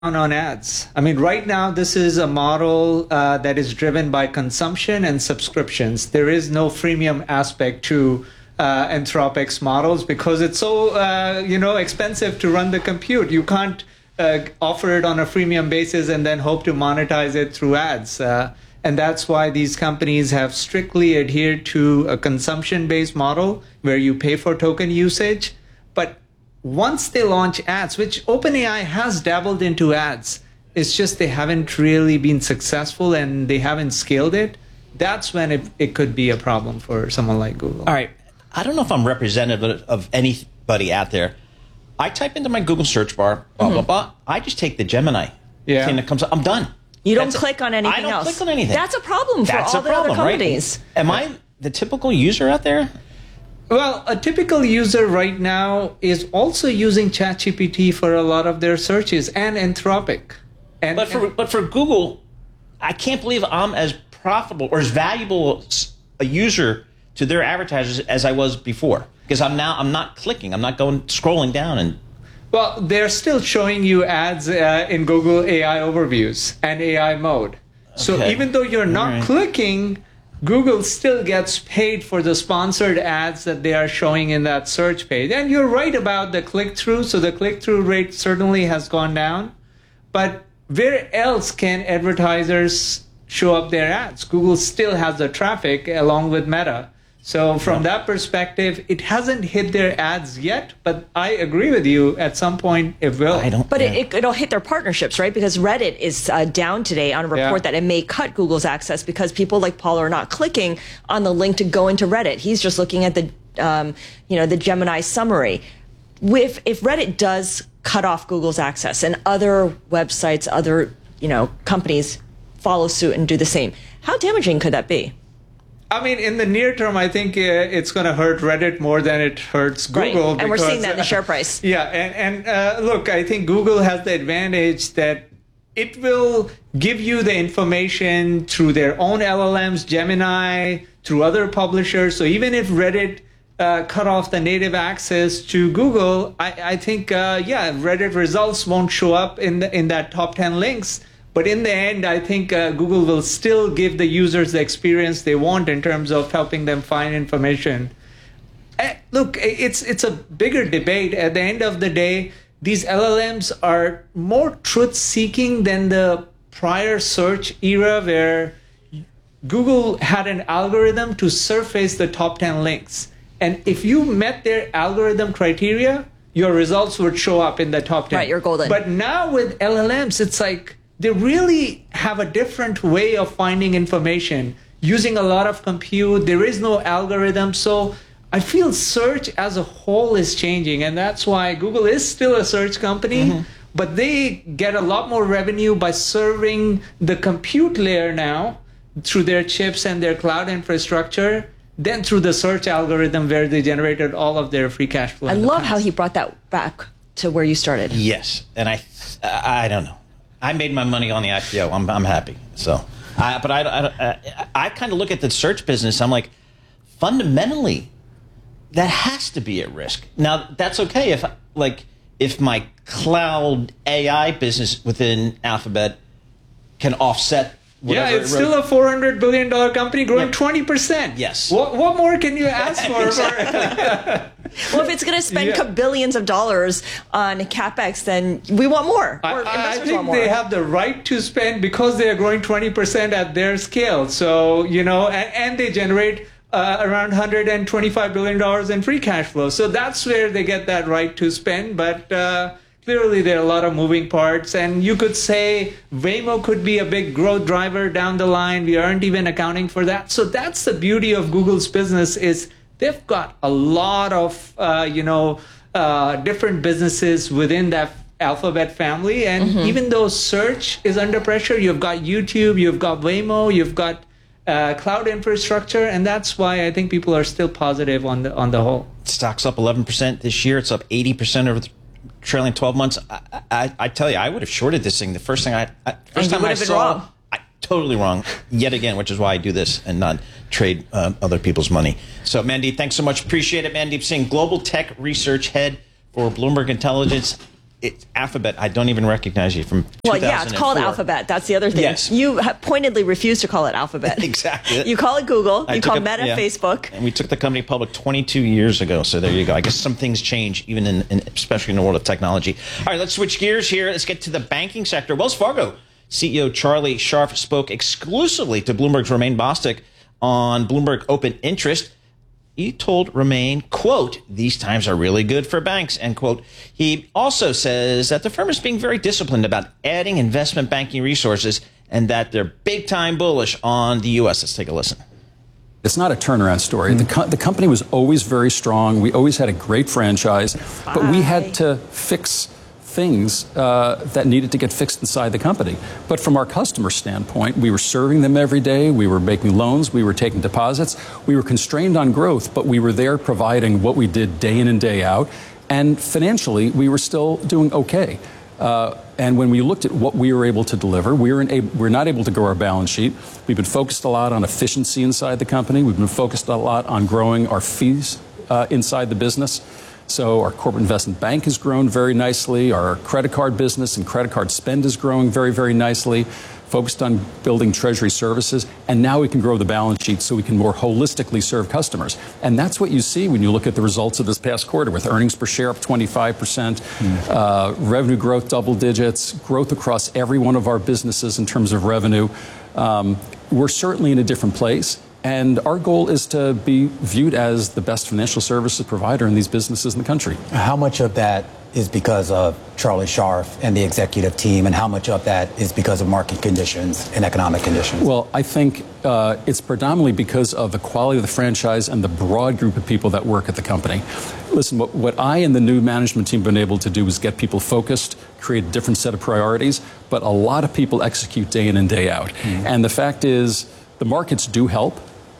on ads. I mean, right now, this is a model that is driven by consumption and subscriptions. There is no freemium aspect to Anthropic's models because it's so, expensive to run the compute. You can't offer it on a freemium basis and then hope to monetize it through ads. And that's why these companies have strictly adhered to a consumption-based model where you pay for token usage. But once they launch ads, which OpenAI has dabbled into ads, it's just they haven't really been successful and they haven't scaled it. That's when it could be a problem for someone like Google. All right. I don't know if I'm representative of anybody out there. I type into my Google search bar, blah, blah, blah. I just take the Gemini thing that comes up. I'm done. You don't click on anything else. I don't click on anything. That's a problem for all the other companies. Right? Am I the typical user out there? Well, a typical user right now is also using ChatGPT for a lot of their searches and Anthropic. But for Google, I can't believe I'm as profitable or as valuable a user to their advertisers as I was before. Because I'm not clicking. I'm not scrolling down and. Well, they're still showing you ads in Google AI overviews and AI mode. So even though you're not clicking, Google still gets paid for the sponsored ads that they are showing in that search page. And you're right about the click-through. So the click-through rate certainly has gone down. But where else can advertisers show up their ads? Google still has the traffic along with Meta. So from that perspective, it hasn't hit their ads yet, but I agree with you. At some point, it will. It'll hit their partnerships, right? Because Reddit is down today on a report that it may cut Google's access because people like Paul are not clicking on the link to go into Reddit. He's just looking at the, the Gemini summary. If Reddit does cut off Google's access and other websites, other companies follow suit and do the same, how damaging could that be? I mean, in the near term, I think it's going to hurt Reddit more than it hurts Google. Right. And we're seeing that in the share price. Yeah. And look, I think Google has the advantage that it will give you the information through their own LLMs, Gemini, through other publishers. So even if Reddit cut off the native access to Google, I think, Reddit results won't show up in that top 10 links. But in the end, I think Google will still give the users the experience they want in terms of helping them find information. Look, it's a bigger debate. At the end of the day, these LLMs are more truth-seeking than the prior search era where Google had an algorithm to surface the top 10 links. And if you met their algorithm criteria, your results would show up in the top 10. Right, you're golden. But now with LLMs, it's like they really have a different way of finding information, using a lot of compute. There is no algorithm. So I feel search as a whole is changing. And that's why Google is still a search company, but they get a lot more revenue by serving the compute layer now through their chips and their cloud infrastructure than through the search algorithm where they generated all of their free cash flow. I love how he brought that back to where you started. Yes. And I don't know. I made my money on the IPO. I'm happy. So, but I kind of look at the search business. I'm like, fundamentally, that has to be at risk. Now, that's okay if my cloud AI business within Alphabet can offset. Yeah, it's still a $400 billion company growing 20%. Yes. What more can you ask for? Well, if it's going to spend billions of dollars on CapEx, then we want more. I think they have the right to spend because they are growing 20% at their scale. So, and they generate around $125 billion in free cash flow. So that's where they get that right to spend. But clearly, there are a lot of moving parts. And you could say Waymo could be a big growth driver down the line. We aren't even accounting for that. So that's the beauty of Google's business is they've got a lot of, different businesses within that Alphabet family. And even though search is under pressure, you've got YouTube, you've got Waymo, you've got cloud infrastructure. And that's why I think people are still positive on the whole. Stock's up 11% this year. It's up 80% over the trailing 12 months. I tell you, I would have shorted this thing. The first time I saw, totally wrong yet again, which is why I do this and not trade other people's money. So, Mandeep, thanks so much. Appreciate it. Mandeep Singh, Global Tech Research Head for Bloomberg Intelligence. it's Alphabet. I don't even recognize you from 2004. Well, yeah, it's called Alphabet. That's the other thing. Yes. You pointedly refuse to call it Alphabet. Exactly. You call it Google. You call Meta Facebook. And we took the company public 22 years ago. So there you go. I guess some things change, even especially in the world of technology. All right, let's switch gears here. Let's get to the banking sector. Wells Fargo CEO Charlie Scharf spoke exclusively to Bloomberg's Romain Bostick on Bloomberg Open Interest. He told Romain, quote, "These times are really good for banks," end quote. He also says that the firm is being very disciplined about adding investment banking resources and that they're big time bullish on the U.S. Let's take a listen. It's not a turnaround story. The company was always very strong. We always had a great franchise, but we had to fix things that needed to get fixed inside the company. But from our customer standpoint, we were serving them every day. We were making loans. We were taking deposits. We were constrained on growth, but we were there providing what we did day in and day out. And financially, we were still doing okay. And when we looked at what we were able to deliver, we're not able to grow our balance sheet. We've been focused a lot on efficiency inside the company. We've been focused a lot on growing our fees inside the business. So our corporate investment bank has grown very nicely. Our credit card business and credit card spend is growing very, very nicely. Focused on building treasury services. And now we can grow the balance sheet so we can more holistically serve customers. And that's what you see when you look at the results of this past quarter, with earnings per share up 25%, revenue growth double digits, growth across every one of our businesses in terms of revenue. We're certainly in a different place. And our goal is to be viewed as the best financial services provider in these businesses in the country. How much of that is because of Charlie Scharf and the executive team, and how much of that is because of market conditions and economic conditions? Well, I think it's predominantly because of the quality of the franchise and the broad group of people that work at the company. Listen, what I and the new management team have been able to do is get people focused, create a different set of priorities, but a lot of people execute day in and day out. And the fact is, the markets do help.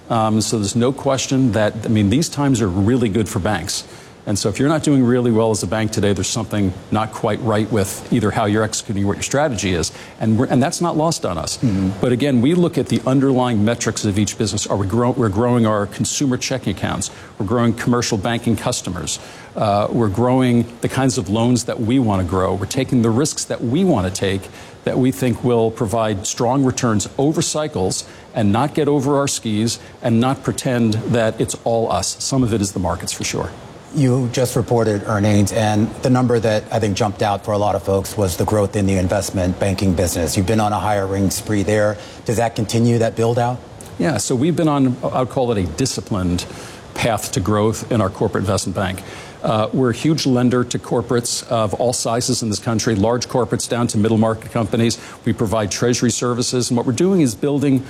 So there's no question that, these times are really good for banks. And so if you're not doing really well as a bank today, there's something not quite right with either how you're executing or what your strategy is. And that's not lost on us. But again, we look at the underlying metrics of each business. We're growing our consumer checking accounts. We're growing commercial banking customers. We're growing the kinds of loans that we want to grow. We're taking the risks that we want to take that we think will provide strong returns over cycles and not get over our skis and not pretend that it's all us. Some of it is the markets for sure. You just reported earnings, and the number that I think jumped out for a lot of folks was the growth in the investment banking business. You've been on a hiring spree there. Does that continue, that build out? Yeah, so we've been on, I'd call it a disciplined path to growth in our corporate investment bank. We're a huge lender to corporates of all sizes in this country, large corporates down to middle market companies. We provide treasury services, and what we're doing is building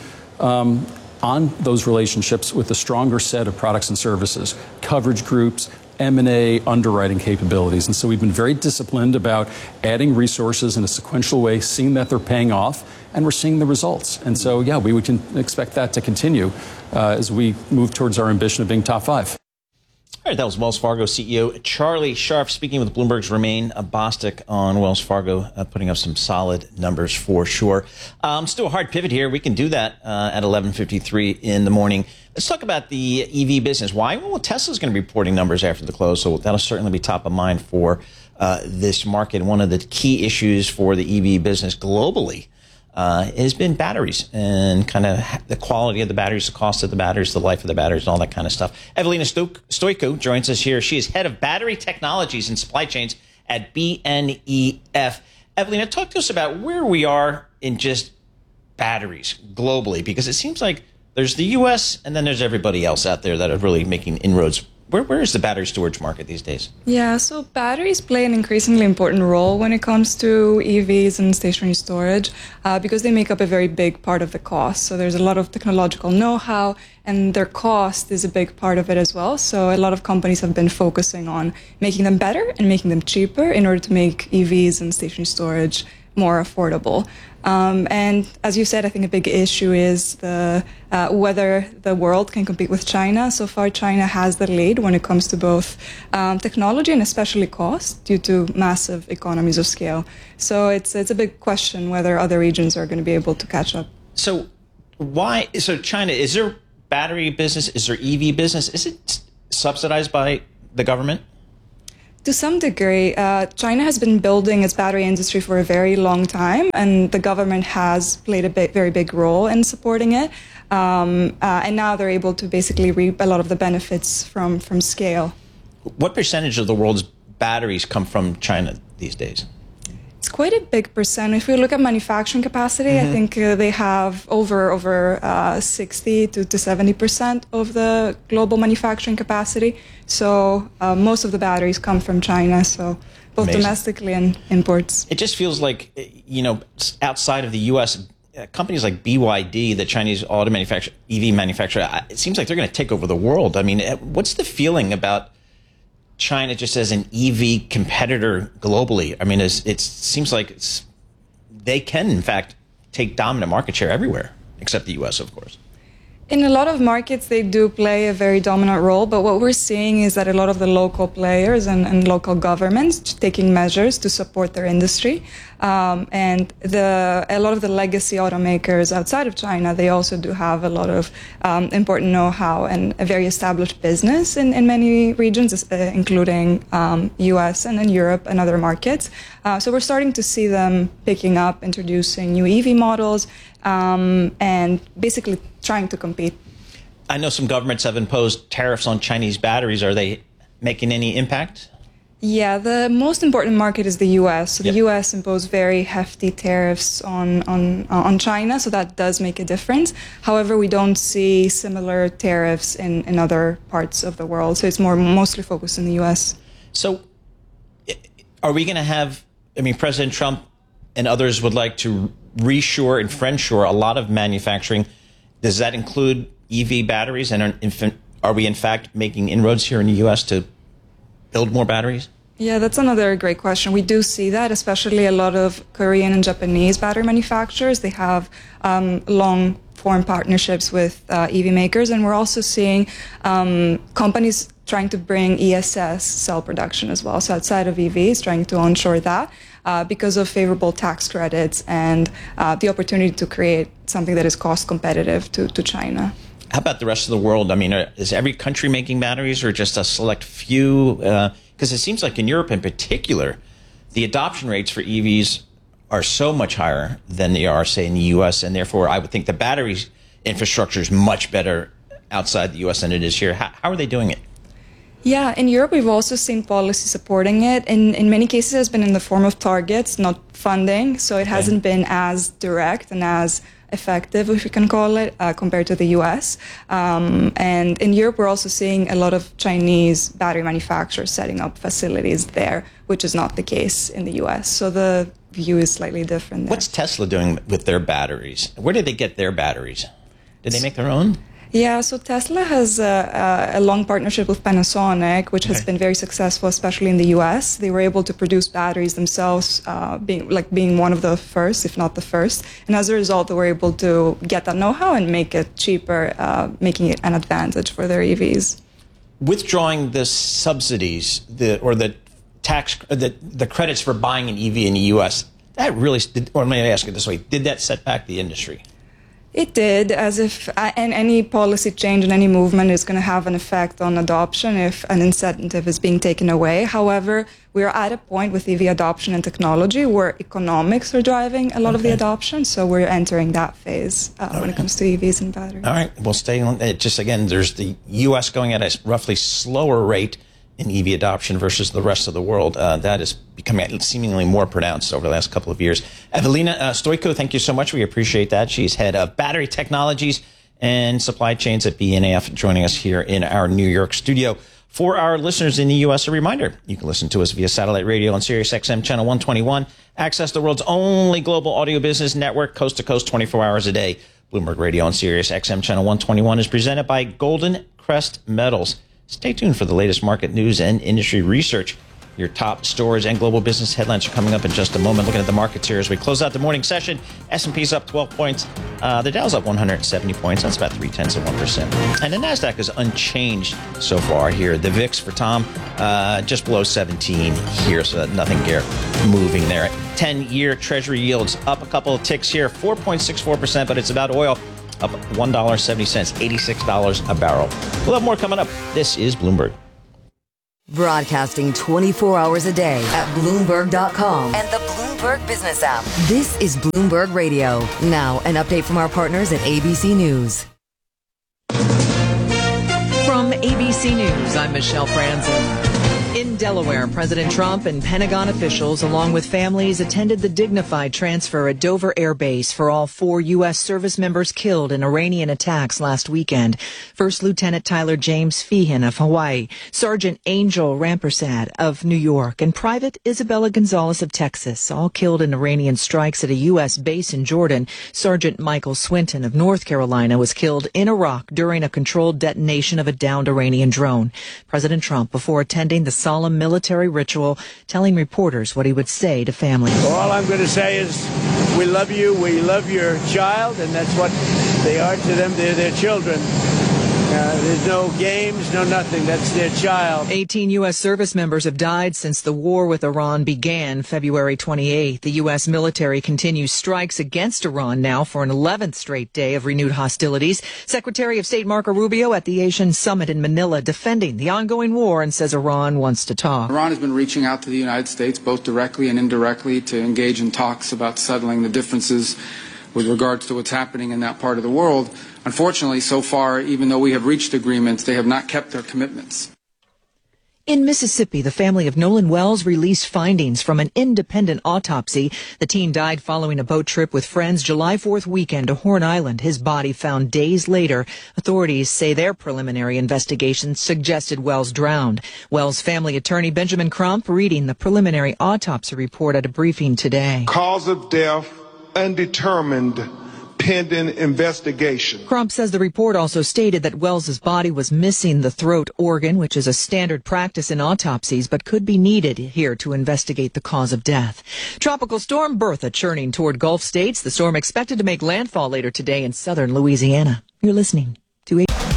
on those relationships with a stronger set of products and services, coverage groups, M&A, underwriting capabilities. And so we've been very disciplined about adding resources in a sequential way, seeing that they're paying off, and we're seeing the results. And so, yeah, we would expect that to continue as we move towards our ambition of being top five. All right, that was Wells Fargo CEO Charlie Scharf speaking with Bloomberg's Romain Bostick on Wells Fargo, putting up some solid numbers for sure. Let's do a hard pivot here. We can do that at 11:53 in the morning. Let's talk about the EV business. Why? Well, Tesla's going to be reporting numbers after the close, so that'll certainly be top of mind for this market. One of the key issues for the EV business globally has been batteries and kind of the quality of the batteries, the cost of the batteries, the life of the batteries, and all that kind of stuff. Evelina Stoico joins us here. She is head of battery technologies and supply chains at BNEF. Evelina, talk to us about where we are in just batteries globally, because it seems like there's the U.S. and then there's everybody else out there that are really making inroads. Where is the battery storage market these days? Yeah, so batteries play an increasingly important role when it comes to EVs and stationary storage because they make up a very big part of the cost. So there's a lot of technological know-how, and their cost is a big part of it as well. So a lot of companies have been focusing on making them better and making them cheaper in order to make EVs and stationary storage more affordable. And as you said, I think a big issue is whether the world can compete with China. So far, China has the lead when it comes to both technology and especially cost due to massive economies of scale. So it's a big question whether other regions are going to be able to catch up. So why? So China, is there battery business? Is there EV business? Is it subsidized by the government? To some degree, China has been building its battery industry for a very long time, and the government has played a very big role in supporting it. And now they're able to basically reap a lot of the benefits from scale. What percentage of the world's batteries come from China these days? It's quite a big percent. If we look at manufacturing capacity, I think they have over 60 to 70% of the global manufacturing capacity. So most of the batteries come from China, so both Amazing. Domestically and imports. It just feels like, outside of the U.S., companies like BYD, the Chinese auto manufacturer, EV manufacturer, it seems like they're going to take over the world. I mean, what's the feeling about China just as an EV competitor globally? I mean, it seems like they can, in fact, take dominant market share everywhere, except the U.S., of course. In a lot of markets, they do play a very dominant role, but what we're seeing is that a lot of the local players and local governments taking measures to support their industry. And a lot of the legacy automakers outside of China, they also do have a lot of important know-how and a very established business in many regions, including US and in Europe and other markets. So we're starting to see them picking up, introducing new EV models, and basically trying to compete. I know some governments have imposed tariffs on Chinese batteries. Are they making any impact? Yeah, the most important market is the U.S. So the U.S. imposed very hefty tariffs on China, so that does make a difference. However, we don't see similar tariffs in other parts of the world, so it's mostly focused in the U.S. So are we going to have, President Trump and others would like to reshore and friendshore a lot of manufacturing. Does that include EV batteries? And are we, in fact, making inroads here in the U.S. to build more batteries? Yeah, that's another great question. We do see that, especially a lot of Korean and Japanese battery manufacturers. They have long-form partnerships with EV makers, and we're also seeing companies trying to bring ESS cell production as well. So outside of EVs, trying to onshore that because of favorable tax credits and the opportunity to create something that is cost competitive to China. How about the rest of the world? Is every country making batteries or just a select few? Because it seems like in Europe in particular, the adoption rates for EVs are so much higher than they are, say, in the U.S., and therefore I would think the battery infrastructure is much better outside the U.S. than it is here. How are they doing it? Yeah, in Europe, we've also seen policy supporting it. In many cases, it has been in the form of targets, not funding. So it hasn't been as direct and as effective, if you can call it, compared to the U.S. And in Europe, we're also seeing a lot of Chinese battery manufacturers setting up facilities there, which is not the case in the U.S. So the view is slightly different there. What's Tesla doing with their batteries? Where did they get their batteries? Did they make their own? Yeah, so Tesla has a long partnership with Panasonic, which has been very successful, especially in the U.S. They were able to produce batteries themselves, being one of the first, if not the first. And as a result, they were able to get that know-how and make it cheaper, making it an advantage for their EVs. Withdrawing the subsidies, the credits for buying an EV in the U.S., that really, or let me ask it this way, did that set back the industry? It did, as if and any policy change and any movement is going to have an effect on adoption if an incentive is being taken away. However, we are at a point with EV adoption and technology where economics are driving a lot of the adoption, so we're entering that phase when it comes to EVs and batteries. All right, we'll stay on. Just again, there's the U.S. going at a roughly slower rate in EV adoption versus the rest of the world. That is becoming seemingly more pronounced over the last couple of years. Evelina Stoico, thank you so much. We appreciate that. She's head of battery technologies and supply chains at BNAF, joining us here in our New York studio. For our listeners in the U.S., a reminder, you can listen to us via satellite radio on Sirius XM channel 121. Access the world's only global audio business network, coast to coast, 24 hours a day. Bloomberg Radio on Sirius XM channel 121 is presented by Golden Crest Metals. Stay tuned for the latest market news and industry research. Your top stores and global business headlines are coming up in just a moment. Looking at the markets here as we close out the morning session. S&P's up 12 points. The Dow's up 170 points. That's about 0.3%. And the NASDAQ is unchanged so far here. The VIX for Tom, just below 17 here, so nothing moving there. 10-year Treasury yields up a couple of ticks here, 4.64%, but it's about oil. Up $1.70, $86 a barrel. We'll have more coming up. This is Bloomberg. Broadcasting 24 hours a day at Bloomberg.com and the Bloomberg Business app. This is Bloomberg Radio. Now, an update from our partners at ABC News. From ABC News, I'm Michelle Franzen. In Delaware, President Trump and Pentagon officials, along with families, attended the dignified transfer at Dover Air Base for all 4 U.S. service members killed in Iranian attacks last weekend. First Lieutenant Tyler James Feehan of Hawaii, Sergeant Angel Rampersad of New York, and Private Isabella Gonzalez of Texas, all killed in Iranian strikes at a U.S. base in Jordan. Sergeant Michael Swinton of North Carolina was killed in Iraq during a controlled detonation of a downed Iranian drone. President Trump, before attending the solemn military ritual, telling reporters what he would say to families. All I'm going to say is we love you, we love your child, and that's what they are to them. They're their children. There's no games, no nothing. That's their child. 18 U.S. service members have died since the war with Iran began February 28th. The U.S. military continues strikes against Iran now for an 11th straight day of renewed hostilities. Secretary of State Marco Rubio at the Asian Summit in Manila defending the ongoing war and says Iran wants to talk. Iran has been reaching out to the United States, both directly and indirectly, to engage in talks about settling the differences with regards to what's happening in that part of the world. Unfortunately, so far, even though we have reached agreements, they have not kept their commitments. In Mississippi, the family of Nolan Wells released findings from an independent autopsy. The teen died following a boat trip with friends July 4th weekend to Horn Island. His body found days later. Authorities say their preliminary investigation suggested Wells drowned. Wells' family attorney Benjamin Crump reading the preliminary autopsy report at a briefing today. Cause of death undetermined, pending investigation. Crump says the report also stated that Wells's body was missing the throat organ, which is a standard practice in autopsies, but could be needed here to investigate the cause of death. Tropical storm Bertha churning toward Gulf states. The storm expected to make landfall later today in southern Louisiana. You're listening to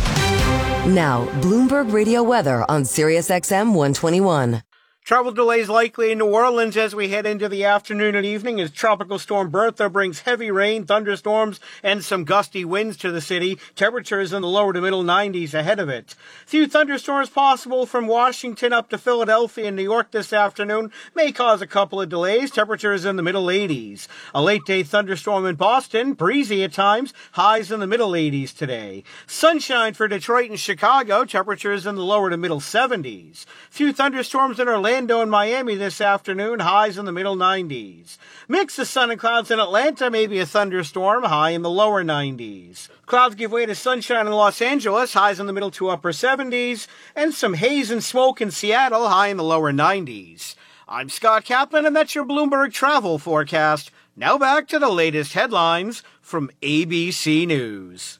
Now, Bloomberg Radio weather on Sirius XM 121. Travel delays likely in New Orleans as we head into the afternoon and evening as Tropical Storm Bertha brings heavy rain, thunderstorms, and some gusty winds to the city. Temperatures in the lower to middle 90s ahead of it. Few thunderstorms possible from Washington up to Philadelphia and New York this afternoon may cause a couple of delays. Temperatures in the middle 80s. A late-day thunderstorm in Boston, breezy at times, highs in the middle 80s today. Sunshine for Detroit and Chicago, temperatures in the lower to middle 70s. Few thunderstorms in Orlando and Miami this afternoon, highs in the middle 90s. Mix of sun and clouds in Atlanta, maybe a thunderstorm, high in the lower 90s. Clouds give way to sunshine in Los Angeles, highs in the middle to upper 70s, and some haze and smoke in Seattle, high in the lower 90s. I'm Scott Kaplan, and that's your Bloomberg travel forecast. Now back to the latest headlines from ABC News.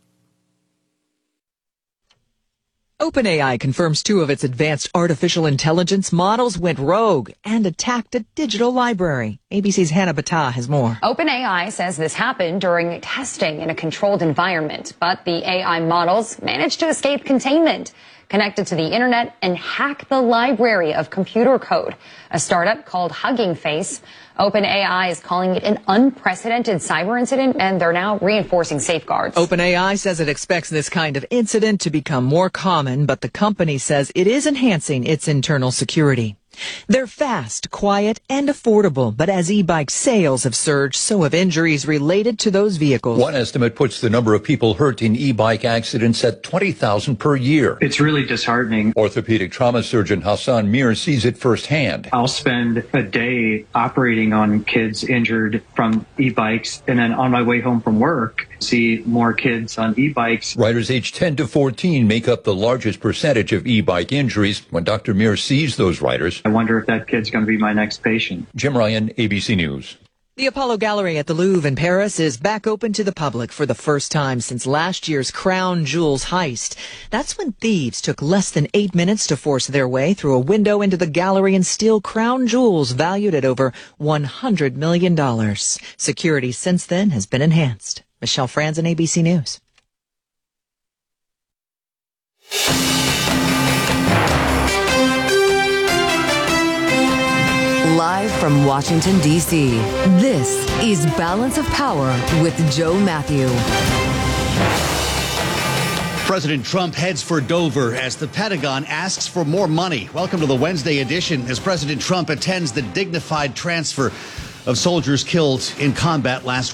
OpenAI confirms 2 of its advanced artificial intelligence models went rogue and attacked a digital library. ABC's Hannah Battah has more. OpenAI says this happened during testing in a controlled environment, but the AI models managed to escape containment, connected to the internet, and hack the library of computer code. A startup called Hugging Face. OpenAI is calling it an unprecedented cyber incident, and they're now reinforcing safeguards. OpenAI says it expects this kind of incident to become more common, but the company says it is enhancing its internal security. They're fast, quiet, and affordable, but as e-bike sales have surged, so have injuries related to those vehicles. One estimate puts the number of people hurt in e-bike accidents at 20,000 per year. It's really disheartening. Orthopedic trauma surgeon Hassan Mir sees it firsthand. I'll spend a day operating on kids injured from e-bikes, and then on my way home from work, see more kids on e-bikes. Riders aged 10 to 14 make up the largest percentage of e-bike injuries. When Dr. Mir sees those riders, I wonder if that kid's going to be my next patient. Jim Ryan, ABC News. The Apollo Gallery at the Louvre in Paris is back open to the public for the first time since last year's crown jewels heist. That's when thieves took less than 8 minutes to force their way through a window into the gallery and steal crown jewels valued at over $100 million. Security since then has been enhanced. Michelle Franzen, ABC News. Live from Washington, D.C., this is Balance of Power with Joe Matthew. President Trump heads for Dover as the Pentagon asks for more money. Welcome to the Wednesday edition as President Trump attends the dignified transfer of soldiers killed in combat last